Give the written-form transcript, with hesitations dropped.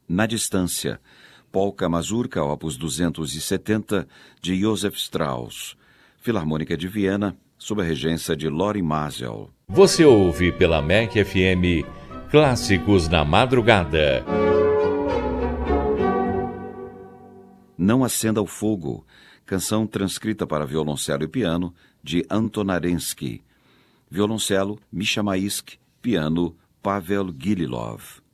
Na Distância, Polka Mazurka, opus 270, de Joseph Strauss. Filarmônica de Viena, sob a regência de Lori Mazel. Você ouve pela MEC FM Clássicos na Madrugada. Não Acenda o Fogo, canção transcrita para violoncelo e piano, de Anton Arensky. Violoncelo, Misha Maisk, piano, Pavel Gililov.